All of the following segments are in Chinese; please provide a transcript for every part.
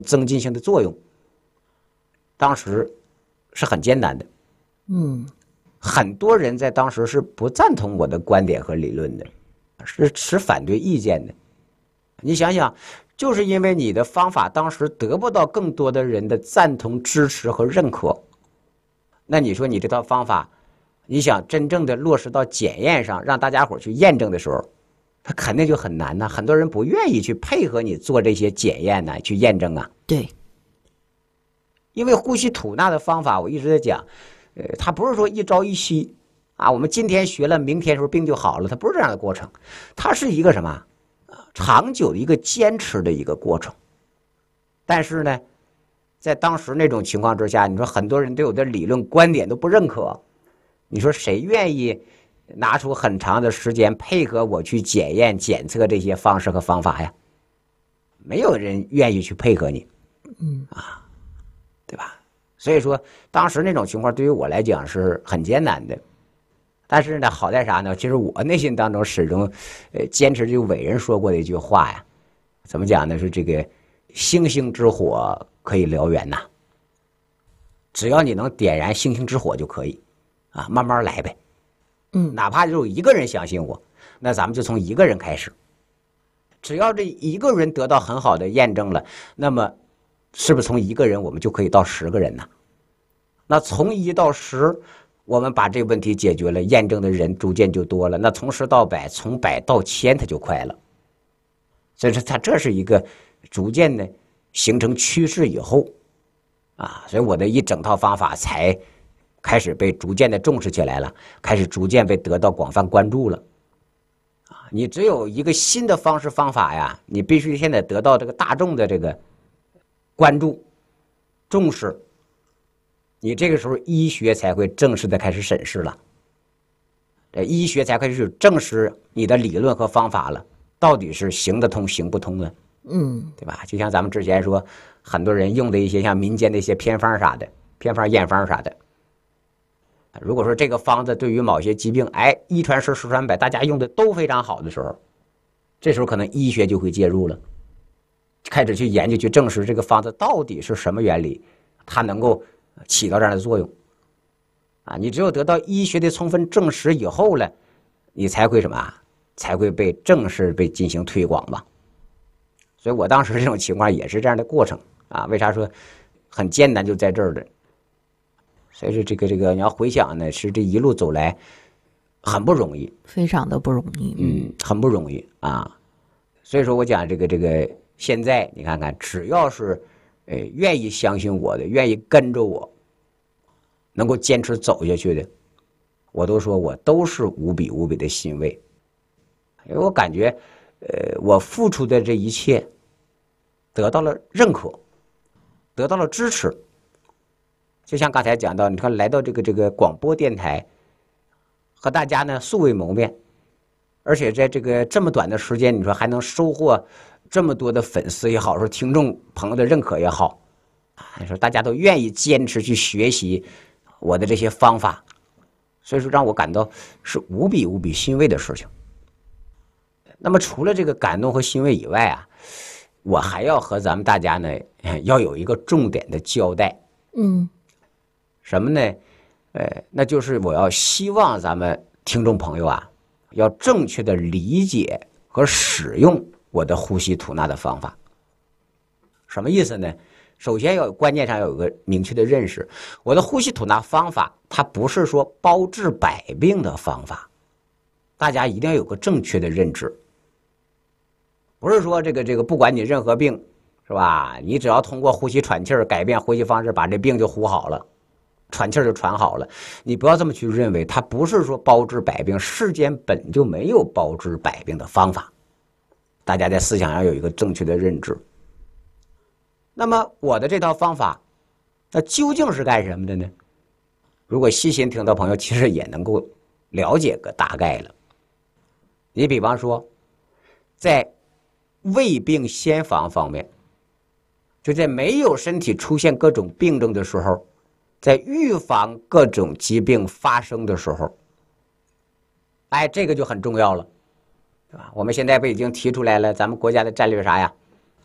增进性的作用，当时是很艰难的。很多人在当时是不赞同我的观点和理论的，是持反对意见的。你想想，就是因为你的方法当时得不到更多的人的赞同、支持和认可，那你说你这套方法，你想真正的落实到检验上，让大家伙去验证的时候，它肯定就很难呐。很多人不愿意去配合你做这些检验呢，去验证啊。 对， 因为呼吸吐纳的方法，我一直在讲，它不是说一朝一夕啊，我们今天学了，明天时候病就好了，它不是这样的过程，它是一个什么长久的一个坚持的一个过程。但是呢，在当时那种情况之下，你说很多人对我的理论观点都不认可，你说谁愿意拿出很长的时间配合我去检验检测这些方式和方法呀？没有人愿意去配合你，对吧？所以说当时那种情况对于我来讲是很艰难的。但是呢，好在啥呢？其实我内心当中始终坚持就伟人说过的一句话呀，怎么讲呢？是这个星星之火可以燎原呐，只要你能点燃星星之火就可以啊，慢慢来呗。哪怕只有一个人相信我，那咱们就从一个人开始。只要这一个人得到很好的验证了，那么是不是从一个人我们就可以到10个人呢？那从1到10，我们把这个问题解决了，验证的人逐渐就多了。那从10到100，从100到1000，它就快了。所以说，它这是一个逐渐的形成趋势以后啊，所以我的一整套方法才开始被逐渐的重视起来了，开始逐渐被得到广泛关注了。你只有一个新的方式方法呀，你必须现在得到这个大众的这个关注、重视，你这个时候医学才会正式的开始审视了，医学才开始证实你的理论和方法了，到底是行得通行不通呢？对吧？就像咱们之前说，很多人用的一些像民间的一些偏方啥的，偏方验方啥的。如果说这个方子对于某些疾病，一传十，十传百，大家用的都非常好的时候，这时候可能医学就会介入了，开始去研究去证实这个方子到底是什么原理，它能够起到这样的作用啊！你只有得到医学的充分证实以后呢，你才会什么才会被正式被进行推广嘛。所以我当时这种情况也是这样的过程啊。为啥说很艰难就在这儿的？所以说这个你要回想呢，是这一路走来很不容易， 非常的不容易。 很不容易啊。所以说我讲这个现在你看看，只要是愿意相信我的，愿意跟着我，能够坚持走下去的，我都说我都是无比无比的欣慰。因为我感觉我付出的这一切得到了认可，得到了支持。就像刚才讲到，你看来到这个广播电台，和大家呢素未谋面，而且在这个这么短的时间，你说还能收获这么多的粉丝也好，说听众朋友的认可也好，你说大家都愿意坚持去学习我的这些方法，所以说让我感到是无比无比欣慰的事情。那么除了这个感动和欣慰以外啊，我还要和咱们大家呢要有一个重点的交代。什么呢？那就是我要希望咱们听众朋友啊，要正确的理解和使用我的呼吸吐纳的方法。什么意思呢？首先要观念上要有个明确的认识，我的呼吸吐纳方法它不是说包治百病的方法，大家一定要有个正确的认知。不是说这个不管你任何病是吧，你只要通过呼吸喘气儿改变呼吸方式，把这病就呼好了，喘气儿就喘好了。你不要这么去认为，它不是说包治百病，世间本就没有包治百病的方法。大家在思想上有一个正确的认知。那么我的这套方法，那究竟是干什么的呢？如果细心听到朋友，其实也能够了解个大概了。你比方说，在未病先防方面，就在没有身体出现各种病症的时候，在预防各种疾病发生的时候，这个就很重要了，对吧？我们现在不已经提出来了，咱们国家的战略啥呀？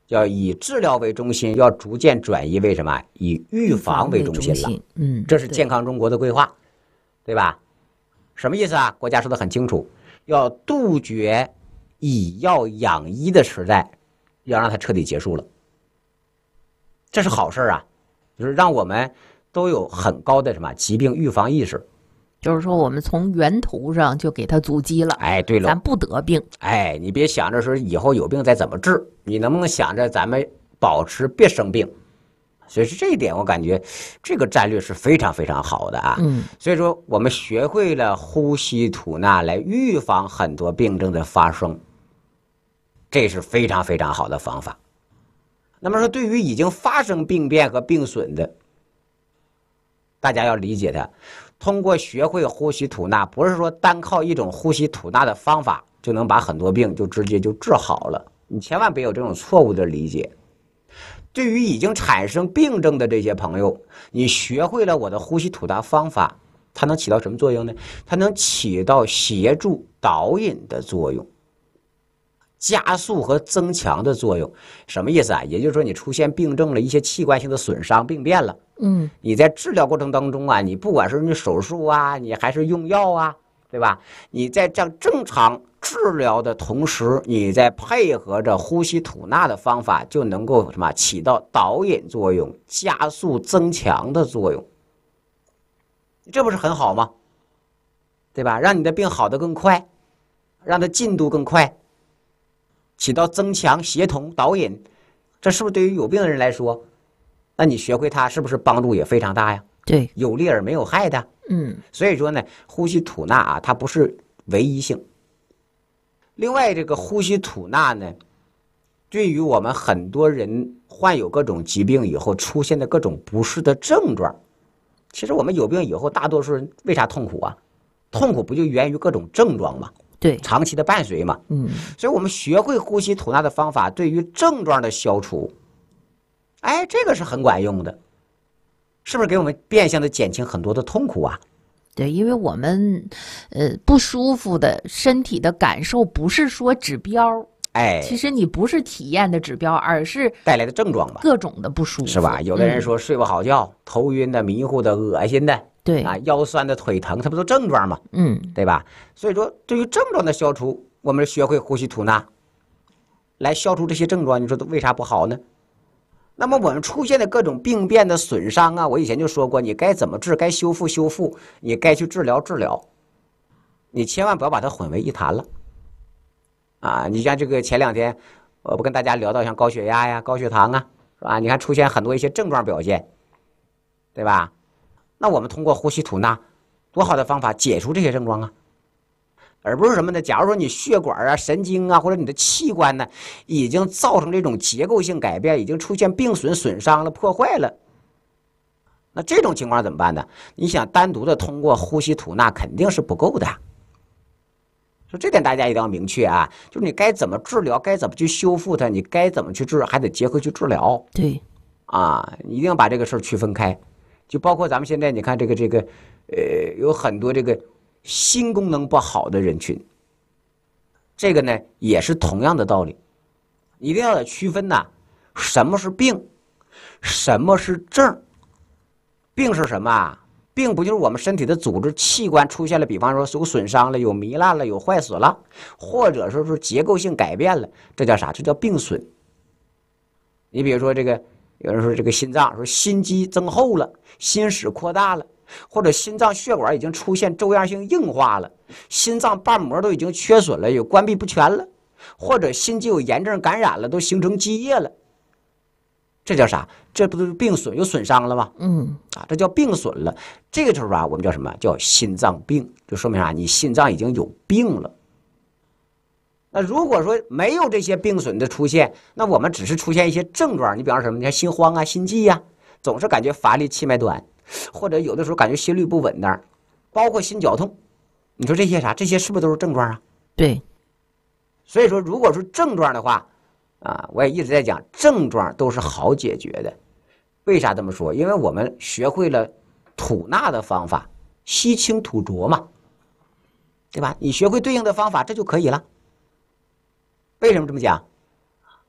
叫以治疗为中心，要逐渐转移为什么？以预防为中心了。这是健康中国的规划，对吧？什么意思啊？国家说的很清楚，要杜绝以药养医的时代，要让它彻底结束了。这是好事啊，就是让我们都有很高的什么疾病预防意识。 就是说，我们从源头上就给它阻击了。 哎，对了， 咱不得病。 哎，你别想着说以后有病再怎么治，你能不能想着咱们保持别生病？所以说这一点，我感觉这个战略是非常非常好的啊。所以说我们学会了呼吸吐纳来预防很多病症的发生，这是非常非常好的方法。那么说，对于已经发生病变和病损的，大家要理解它。通过学会呼吸吐纳，不是说单靠一种呼吸吐纳的方法就能把很多病就直接就治好了，你千万别有这种错误的理解。对于已经产生病症的这些朋友，你学会了我的呼吸吐纳方法，它能起到什么作用呢？它能起到协助导引的作用，加速和增强的作用。什么意思啊？也就是说，你出现病症了，一些器官性的损伤病变了，你在治疗过程当中啊，你不管是你手术啊，你还是用药啊，对吧？你在这样正常治疗的同时，你在配合着呼吸吐纳的方法，就能够什么起到导引作用、加速增强的作用。这不是很好吗？对吧？让你的病好得更快，让它进度更快，起到增强、协同、导引。这是不是对于有病的人来说，那你学会它是不是帮助也非常大呀？ 对， 有利而没有害的。所以说呢，呼吸吐纳啊，它不是唯一性。另外，这个呼吸吐纳呢，对于我们很多人患有各种疾病以后出现的各种不适的症状，其实我们有病以后，大多数人为啥痛苦啊？痛苦不就源于各种症状吗？ 对， 长期的伴随嘛。所以我们学会呼吸吐纳的方法，对于症状的消除，哎，这个是很管用的，是不是给我们变相的减轻很多的痛苦啊？ 对，因为我们不舒服的身体的感受不是说指标， 哎， 其实你不是体验的指标，而是带来的症状吧， 各种的不舒服， 是吧？有的人说睡不好觉，头晕的、迷糊的、恶心的， 对啊，腰酸的、腿疼，它不都症状吗？对吧？所以说，对于症状的消除，我们学会呼吸吐纳，来消除这些症状，你说为啥不好呢？那么我们出现的各种病变的损伤啊，我以前就说过，你该怎么治，该修复修复，你该去治疗治疗，你千万不要把它混为一谈了。啊，你像这个前2天，我不跟大家聊到像高血压呀、高血糖啊，是吧？你看出现很多一些症状表现，对吧？那我们通过呼吸吐纳，多好的方法解除这些症状啊！而不是什么呢？假如说你血管啊、神经啊，或者你的器官呢，已经造成这种结构性改变，已经出现病损、损伤了、破坏了，那这种情况怎么办呢？你想单独的通过呼吸吐纳肯定是不够的。说这点大家一定要明确啊，就是你该怎么治疗，该怎么去修复它，你该怎么去治，还得结合去治疗。 对， 啊，你一定要把这个事儿区分开。就包括咱们现在你看这个有很多这个心功能不好的人群，这个呢也是同样的道理，一定要区分呐，什么是病，什么是症。病是什么啊？病不就是我们身体的组织器官出现了，比方说有损伤了、有糜烂了、有坏死了，或者说是结构性改变了，这叫啥？这叫病损。你比如说这个，有人说这个心脏说心肌增厚了，心室扩大了，或者心脏血管已经出现粥样性硬化了，心脏瓣膜都已经缺损了，有关闭不全了，或者心肌有炎症感染了，都形成积液了。这叫啥？这不都是病损，有损伤了吗？这叫病损了。这个时候啊，我们叫什么？叫心脏病，就说明啥？你心脏已经有病了。那如果说没有这些病损的出现，那我们只是出现一些症状，你比方说什么？你看心慌啊、心悸呀，总是感觉乏力、气脉短，或者有的时候感觉心率不稳当，包括心绞痛。你说这些啥？这些是不是都是症状啊？ 对。 所以说，如果是症状的话，啊，我也一直在讲，症状都是好解决的。为啥这么说？因为我们学会了吐纳的方法，吸清吐浊嘛，对吧？你学会对应的方法，这就可以了。为什么这么讲？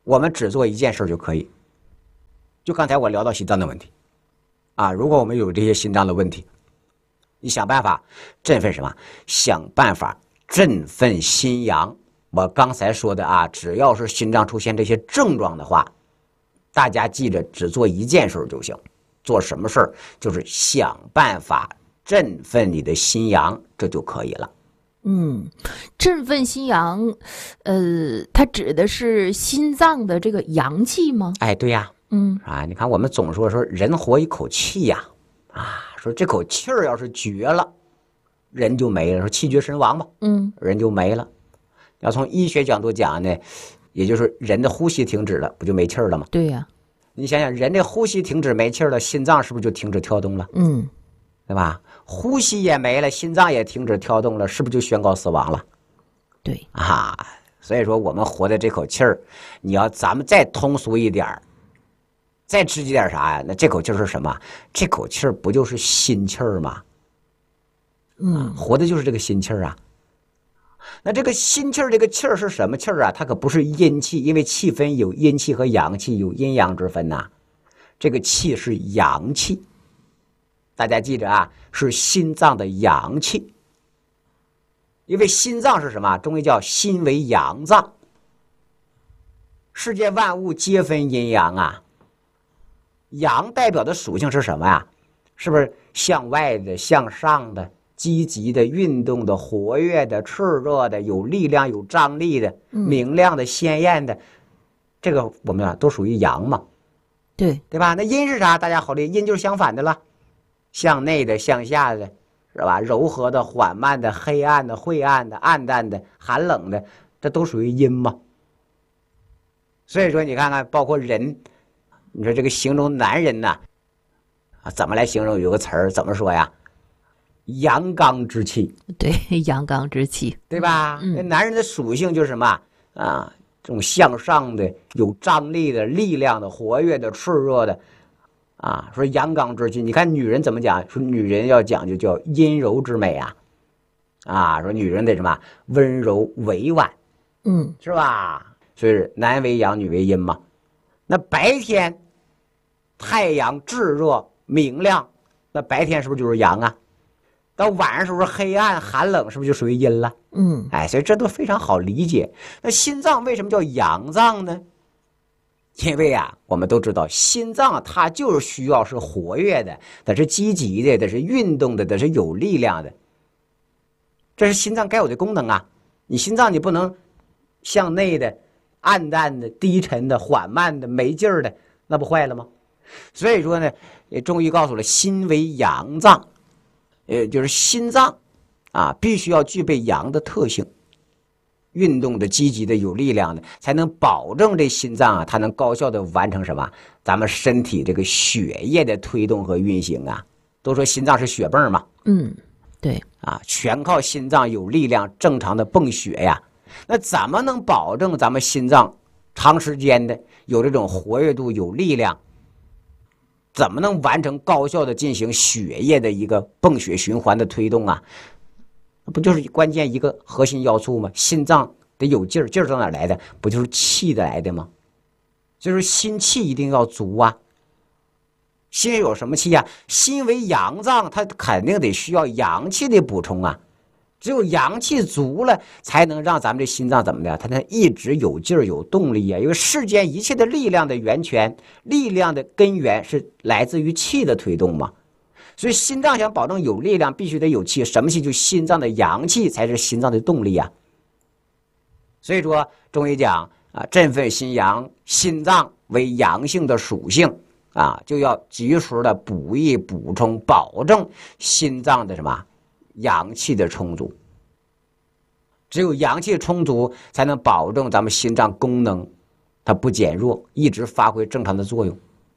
我们只做一件事就可以。就刚才我聊到心脏的问题啊，如果我们有这些心脏的问题，你想办法振奋什么？想办法振奋心阳。我刚才说的啊，只要是心脏出现这些症状的话，大家记着只做一件事就行。做什么事儿？就是想办法振奋你的心阳，这就可以了。 振奋心阳，它指的是心脏的这个阳气吗？ 哎，对呀，你看我们总说人活一口气呀，说这口气儿要是绝了，人就没了，说气绝身亡嘛，人就没了。要从医学角度讲呢，也就是人的呼吸停止了，不就没气儿了吗？ 对呀。 你想想，人的呼吸停止没气儿了，心脏是不是就停止跳动了？对吧？呼吸也没了，心脏也停止跳动了，是不是就宣告死亡了？ 对所以说我们活的这口气儿，你要咱们再通俗一点儿，再直接点啥呀？那这口气儿是什么？这口气儿不就是心气儿吗？活的就是这个心气儿啊。那这个心气儿，这个气儿是什么气儿啊？它可不是阴气，因为气分有阴气和阳气，有阴阳之分呐。这个气是阳气，大家记着啊，是心脏的阳气。因为心脏是什么？中医叫心为阳脏。世界万物皆分阴阳啊。阳代表的属性是什么呀？是不是向外的、向上的？积极的、运动的、活跃的、炽热的、有力量、有张力的、明亮的、鲜艳的，这个我们都属于阳嘛，对吧？那阴是啥？大家好理解，阴就是相反的了，向内的、向下的，是吧？柔和的、缓慢的、黑暗的、晦暗的、暗淡的、寒冷的，这都属于阴嘛。所以说，你看看，包括人，你说这个形容男人呐，怎么来形容？有个词儿怎么说呀？阳刚之气， 对，阳刚之气， 对吧？那男人的属性就是什么这种向上的、有张力的、力量的、活跃的、炽热的说阳刚之气。你看女人怎么讲？说女人要讲究叫阴柔之美说女人得什么温柔委婉，是吧？所以男为阳，女为阴嘛。那白天太阳炙热明亮，那白天是不是就是阳啊？到晚上是不是黑暗寒冷，是不是就属于阴了？所以这都非常好理解。那心脏为什么叫阳脏呢？因为我们都知道心脏它就是需要是活跃的，它是积极的，它是运动的，它是有力量的，这是心脏该有的功能啊。你心脏你不能向内的、暗淡的、低沉的、缓慢的、没劲儿的，那不坏了吗？所以说呢，也中医告诉了，心为阳脏。就是心脏必须要具备阳的特性，运动的、积极的、有力量的，才能保证这心脏它能高效的完成什么？咱们身体这个血液的推动和运行都说心脏是血泵嘛， 对全靠心脏有力量正常的泵血呀。那怎么能保证咱们心脏长时间的有这种活跃度、有力量？怎么能完成高效的进行血液的一个泵血循环的推动不就是关键一个核心要素吗？心脏得有劲儿，劲儿从哪来的？不就是气的来的吗？就是心气一定要足心有什么气心为阳脏，它肯定得需要阳气的补充只有阳气足了，才能让咱们这心脏怎么的？它能一直有劲儿、有动力因为世间一切的力量的源泉、力量的根源是来自于气的推动嘛。所以心脏想保证有力量，必须得有气。什么气？就心脏的阳气才是心脏的动力所以说，中医讲振奋心阳，心脏为阳性的属性就要及时的补益补充，保证心脏的什么？阳气的充足。只有阳气充足，才能保证咱们心脏功能它不减弱，一直发挥正常的作用。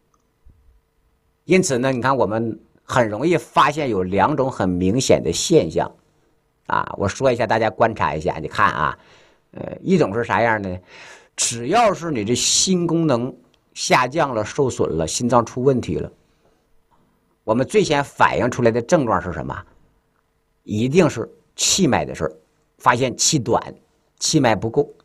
因此呢，你看我们很容易发现有两种很明显的现象我说一下，大家观察一下。你看一种是啥样呢？只要是你这心功能下降了、受损了，心脏出问题了，我们最先反映出来的症状是什么？一定是气脉的事儿，发现气短，气脉不够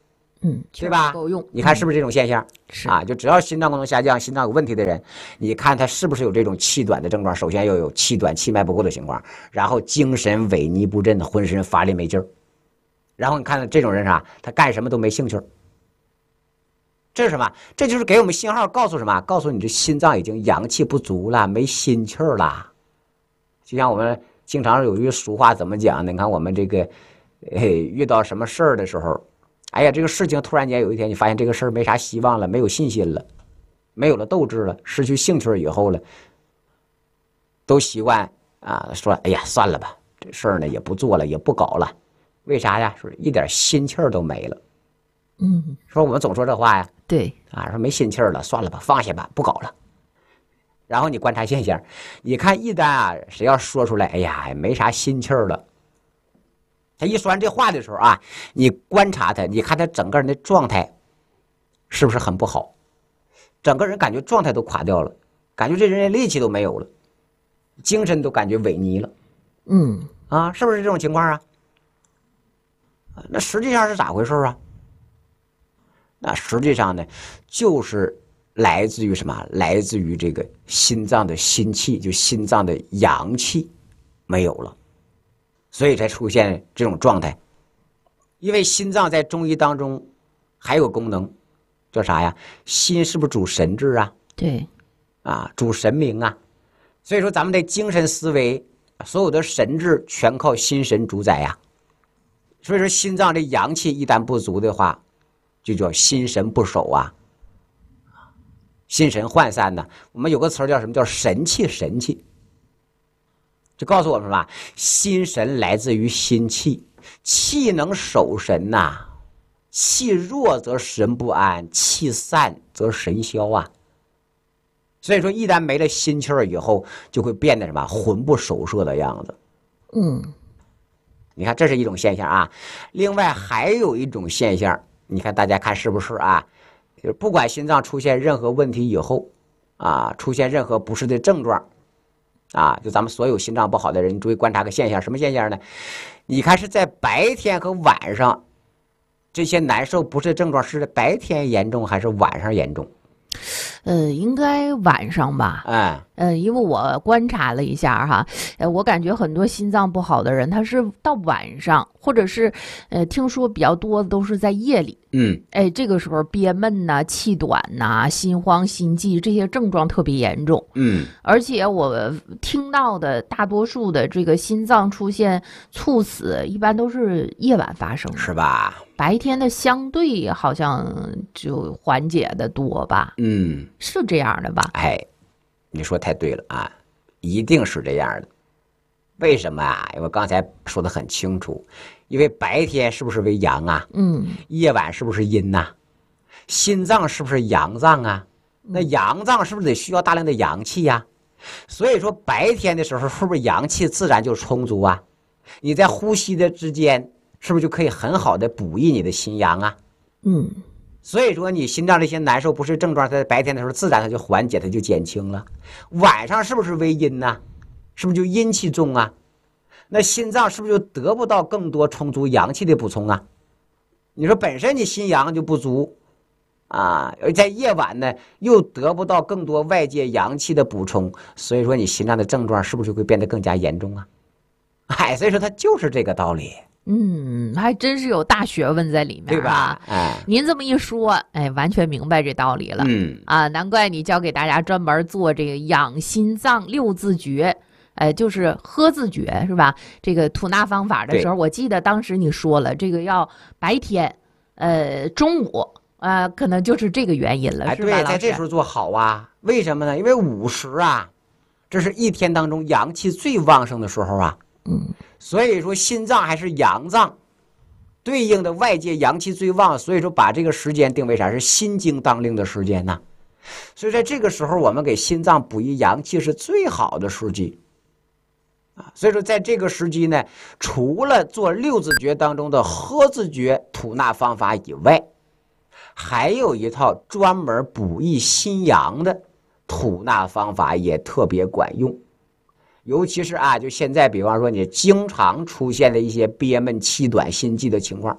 对吧？ 够用。 你看是不是这种现象？ 是啊，就只要心脏功能下降、心脏有问题的人，你看他是不是有这种气短的症状？首先要有气短、气脉不够的情况，然后精神萎靡不振，浑身乏力没劲儿，然后你看这种人啥，他干什么都没兴趣。这是什么？这就是给我们信号，告诉什么？告诉你这心脏已经阳气不足了，没心气儿了。就像我们经常有一句俗话怎么讲？你看我们这个，遇到什么事儿的时候，哎呀，这个事情突然间有一天你发现这个事儿没啥希望了，没有信心了，没有了斗志了，失去兴趣以后了，都习惯啊说，哎呀，算了吧，这事儿呢也不做了，也不搞了。为啥呀？说一点心气儿都没了。说我们总说这话呀， 对啊，说没心气儿了，算了吧，放下吧，不搞了。然后你观察现象，你看一旦啊，谁要说出来，哎呀，没啥心气儿了，他一说完这话的时候啊，你观察他，你看他整个人的状态是不是很不好？整个人感觉状态都垮掉了，感觉这人力气都没有了，精神都感觉萎靡了。啊，是不是这种情况啊？那实际上是咋回事啊？那实际上呢，就是来自于什么？来自于这个心脏的心气，就心脏的阳气没有了，所以才出现这种状态。因为心脏在中医当中还有个功能，叫啥呀？心是不是主神志啊？ 对， 啊，主神明啊。所以说咱们的精神思维，所有的神志全靠心神主宰呀。所以说心脏这阳气一旦不足的话，就叫心神不守啊，心神涣散呢。我们有个词叫什么？叫神气。神气就告诉我们什么？心神来自于心气，气能守神呐，气弱则神不安，气散则神消啊。所以说一旦没了心气儿以后，就会变得什么？魂不守舍的样子。你看这是一种现象啊。另外还有一种现象，你看大家看是不是啊？就是不管心脏出现任何问题以后啊，出现任何不适的症状啊，就咱们所有心脏不好的人，你注意观察个现象，什么现象呢？你看是在白天和晚上，这些难受不适的症状是白天严重还是晚上严重？ 应该晚上吧。因为我观察了一下哈，我感觉很多心脏不好的人，他是到晚上，或者是听说比较多的都是在夜里。这个时候憋闷呐、气短呐、心慌、心悸这些症状特别严重。而且我听到的大多数的这个心脏出现猝死，一般都是夜晚发生的， 是吧？ 白天的相对好像就缓解的多吧。是这样的吧？ 哎，你说太对了啊，一定是这样的。为什么啊？因为刚才说的很清楚，因为白天是不是为阳啊？夜晚是不是阴呐？心脏是不是阳脏啊？那阳脏是不是得需要大量的阳气呀？所以说白天的时候是不是阳气自然就充足啊？你在呼吸的之间是不是就可以很好的补益你的心阳啊？所以说你心脏这些难受不适症状，在白天的时候自然它就缓解，它就减轻了。晚上是不是为阴呢？是不是就阴气重啊？那心脏是不是就得不到更多充足阳气的补充啊？你说本身你心阳就不足啊，而在夜晚呢又得不到更多外界阳气的补充，所以说你心脏的症状是不是就会变得更加严重啊？所以说它就是这个道理。 还真是有大学问在里面， 对吧？ 您这么一说，完全明白这道理了。难怪你教给大家专门做这个养心脏6字诀，就是喝字诀是吧？这个吐纳方法的时候，我记得当时你说了，这个要白天，中午可能就是这个原因了，是吧？ 对，在这时候做好啊。为什么呢？因为午时啊，这是一天当中阳气最旺盛的时候啊。所以说心脏还是阳脏，对应的外界阳气最旺，所以说把这个时间定为啥？是心经当令的时间呢。所以在这个时候我们给心脏补益阳气是最好的时机啊。所以说在这个时机呢，除了做6字诀当中的喝字诀吐纳方法以外，还有一套专门补益心阳的吐纳方法也特别管用。尤其是就现在比方说你经常出现的一些憋闷气短心悸的情况，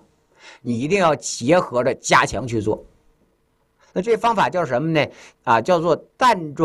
你一定要结合着加强去做。那这方法叫什么呢？啊，叫做膻中